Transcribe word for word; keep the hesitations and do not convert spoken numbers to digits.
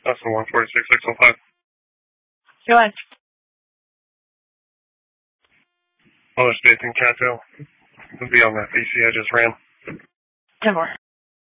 That's the one forty-six six oh five. Go ahead. Well, there's Nathan Cattail. He'll be on that V C I just ran. ten more.